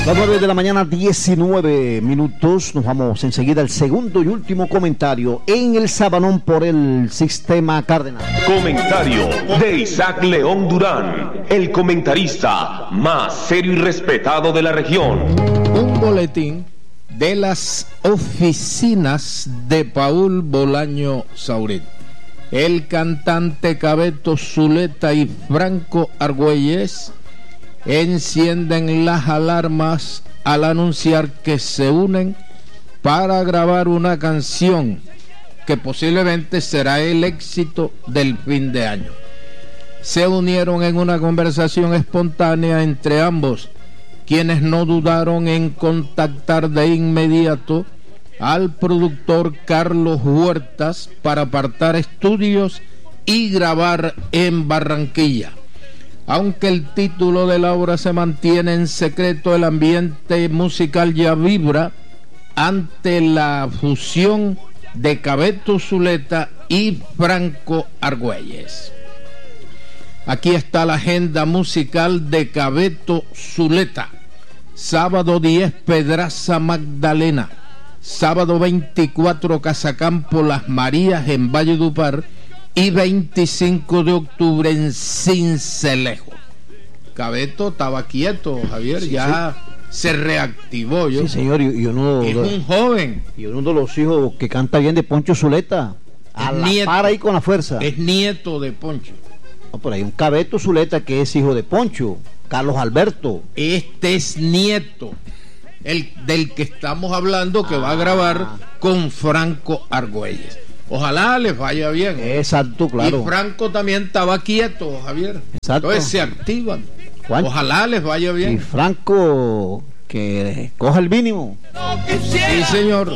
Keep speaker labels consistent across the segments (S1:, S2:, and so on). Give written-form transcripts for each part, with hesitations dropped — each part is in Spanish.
S1: Las 9 de la mañana, 19 minutos. Nos vamos enseguida al segundo y último comentario en el Sabanón por el Sistema Cardenal.
S2: Comentario de Isaac León Durán, el comentarista más serio y respetado de la región.
S3: Un boletín de las oficinas de Paul Bolaño Sauret. El cantante Cabeto Zuleta y Franco Argüelles encienden las alarmas al anunciar que se unen para grabar una canción que posiblemente será el éxito del fin de año. Se unieron en una conversación espontánea entre ambos, quienes no dudaron en contactar de inmediato al productor Carlos Huertas para apartar estudios y grabar en Barranquilla. Aunque el título de la obra se mantiene en secreto, el ambiente musical ya vibra ante la fusión de Cabeto Zuleta y Franco Argüelles. Aquí está la agenda musical de Cabeto Zuleta. Sábado 10, Pedraza Magdalena. Sábado 24, Casacampo Las Marías en Valledupar. Y 25 de octubre en Cincelejo. Cabeto estaba quieto, Javier, sí, ya sí. Se reactivó.
S1: Sí, señor, y uno
S3: es un joven.
S1: Y uno de los hijos que canta bien de Poncho Zuleta. A la par ahí con la fuerza.
S3: Es nieto de Poncho.
S1: No, por ahí un Cabeto Zuleta que es hijo de Poncho, Carlos Alberto.
S3: Este es nieto, el del que estamos hablando, que va a grabar con Franco Argüelles. Ojalá les vaya bien.
S1: Exacto, claro.
S3: Y Franco también estaba quieto, Javier.
S1: Exacto.
S3: Entonces se activan.
S1: ¿Cuánto?
S3: Ojalá les vaya bien.
S1: Y Franco que coja el mínimo.
S3: Sí, señor.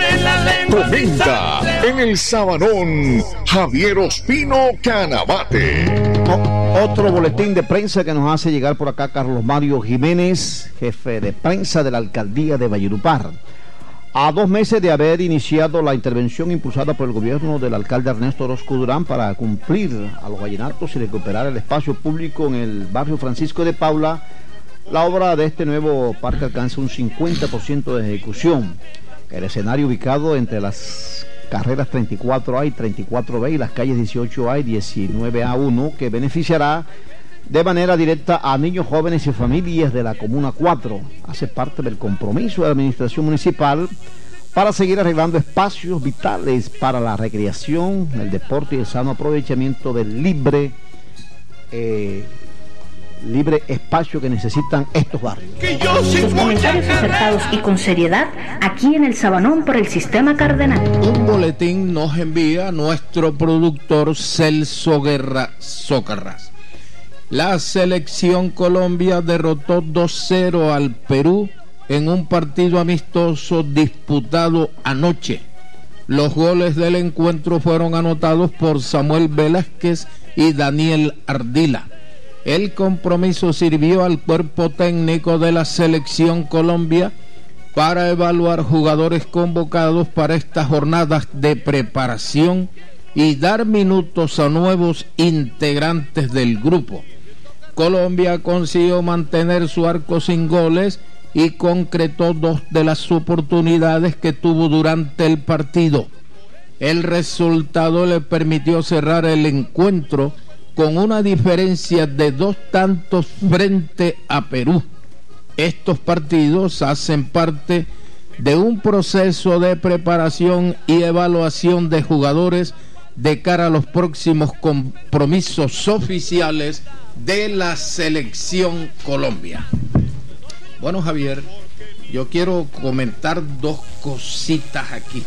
S4: Comenta en el Sabanón Javier Ospino Canabate.
S1: Otro boletín de prensa que nos hace llegar por acá Carlos Mario Jiménez, jefe de prensa de la alcaldía de Valledupar. A 2 meses de haber iniciado la intervención impulsada por el gobierno del alcalde Ernesto Orozco Durán para cumplir a los vallenatos y recuperar el espacio público en el barrio Francisco de Paula, la obra de este nuevo parque alcanza un 50% de ejecución. El escenario ubicado entre las carreras 34A y 34B y las calles 18A y 19A1, que beneficiará de manera directa a niños, jóvenes y familias de la Comuna 4. Hace parte del compromiso de la administración municipal para seguir arreglando espacios vitales para la recreación, el deporte y el sano aprovechamiento del libre espacio que necesitan estos barrios.
S5: Los comentarios acertados y con seriedad aquí en el Sabanón por el Sistema Cardenal.
S3: Un boletín nos envía nuestro productor Celso Guerra Socarrás. La selección Colombia derrotó 2-0 al Perú en un partido amistoso disputado anoche. Los goles del encuentro fueron anotados por Samuel Velázquez y Daniel Ardila. El compromiso sirvió al cuerpo técnico de la selección Colombia para evaluar jugadores convocados para estas jornadas de preparación y dar minutos a nuevos integrantes del grupo. Colombia consiguió mantener su arco sin goles y concretó 2 de las oportunidades que tuvo durante el partido. El resultado le permitió cerrar el encuentro con una diferencia de 2 tantos frente a Perú. Estos partidos hacen parte de un proceso de preparación y evaluación de jugadores de cara a los próximos compromisos oficiales de la selección Colombia. Bueno, Javier, yo quiero comentar 2 cositas aquí.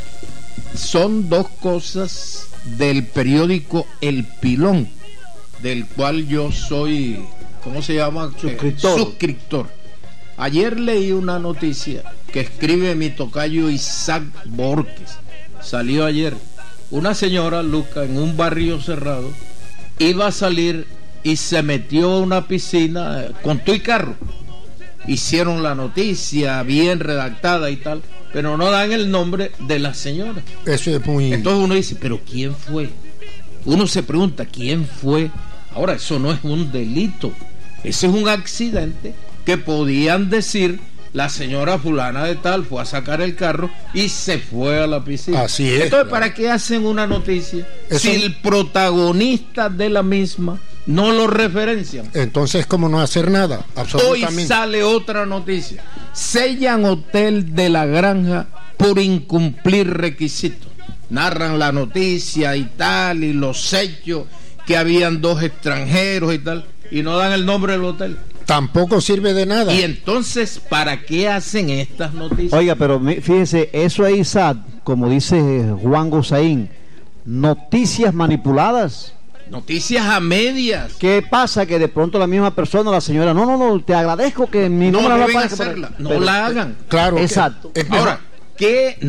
S3: Son 2 cosas del periódico El Pilón, del cual yo soy, ¿cómo se llama? Suscriptor. Ayer leí una noticia que escribe mi tocayo Isaac Borges. Salió ayer. Una señora, Luca, en un barrio cerrado, iba a salir y se metió a una piscina con tu y carro. Hicieron la noticia bien redactada y tal, pero no dan el nombre de la señora.
S6: Eso es muy...
S3: Entonces uno dice, ¿pero quién fue? Uno se pregunta, ¿quién fue? Ahora, eso no es un delito, eso es un accidente que podían decir: la señora fulana de tal fue a sacar el carro y se fue a la piscina.
S6: Así es.
S3: Entonces, ¿para qué hacen una noticia si el protagonista de la misma no lo referencian?
S6: Entonces, ¿cómo no hacer nada? Absolutamente.
S3: Hoy sale otra noticia: sellan hotel de La Granja por incumplir requisitos. Narran la noticia y tal, y los hechos, que habían 2 extranjeros y tal, y no dan el nombre del hotel.
S6: Tampoco sirve de nada.
S3: Y entonces, ¿para qué hacen estas noticias?
S1: Oiga, pero fíjese, eso es ISAT, como dice Juan Gozaín, noticias manipuladas.
S3: Noticias a medias.
S1: ¿Qué pasa? Que de pronto la misma persona, la señora, no, te agradezco que mi
S3: no
S1: nombre
S3: deben
S1: aparezca,
S3: hacerla, no
S1: pero,
S3: la hagan.
S1: Claro, exacto.
S3: Ahora, que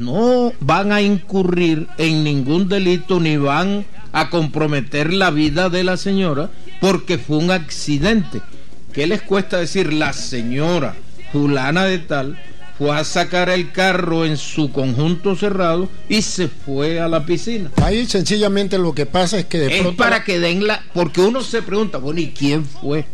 S3: no van a incurrir en ningún delito ni van a comprometer la vida de la señora porque fue un accidente. ¿Qué les cuesta decir: la señora fulana de tal fue a sacar el carro en su conjunto cerrado y se fue a la piscina?
S6: Ahí sencillamente lo que pasa es que de pronto...
S3: Es para que den porque uno se pregunta: bueno, ¿y quién fue?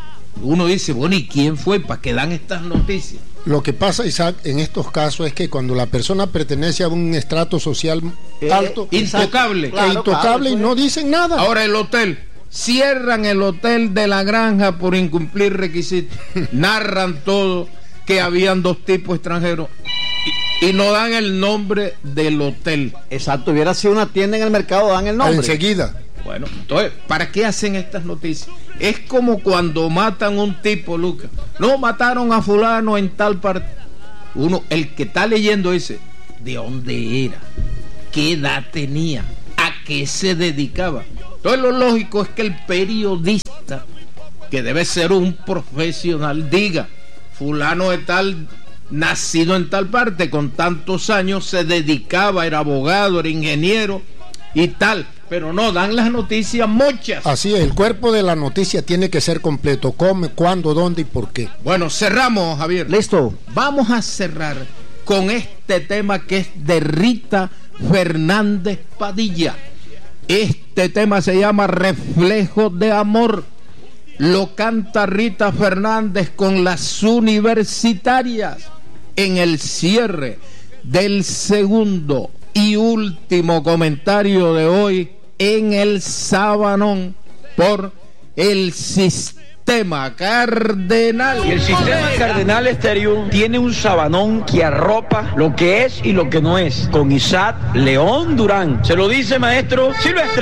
S3: Uno dice: bueno, ¿y quién fue? ¿Para qué dan estas noticias?
S6: Lo que pasa, Isaac, en estos casos es que cuando la persona pertenece a un estrato social alto,
S3: intocable,
S6: y no dicen nada.
S3: Ahora, el hotel, cierran el hotel de La Granja por incumplir requisitos. Narran todo, que habían 2 tipos extranjeros y no dan el nombre del hotel.
S1: Exacto, hubiera sido una tienda en el mercado, dan el nombre
S6: enseguida.
S3: Bueno, entonces, ¿para qué hacen estas noticias? Es como cuando matan un tipo, Lucas. No, mataron a fulano en tal parte. Uno, el que está leyendo, dice: ¿de dónde era? ¿Qué edad tenía? ¿A qué se dedicaba? Entonces, lo lógico es que el periodista, que debe ser un profesional, diga: fulano de tal, nacido en tal parte, con tantos años, se dedicaba, era abogado, era ingeniero y tal. Pero no, dan las noticias muchas.
S6: Así es, el cuerpo de la noticia tiene que ser completo: cómo, cuándo, dónde y por qué.
S3: Bueno, cerramos, Javier.
S1: Listo.
S3: Vamos a cerrar con este tema que es de Rita Fernández Padilla. Este tema se llama Reflejo de Amor. Lo canta Rita Fernández con las Universitarias en el cierre del segundo y último comentario de hoy en el Sabanón por el Sistema Cardenal.
S7: Y el Sistema Cardenal Estéreo tiene un sabanón que arropa lo que es y lo que no es, con Isaac León Durán. Se lo dice, maestro Silvestre.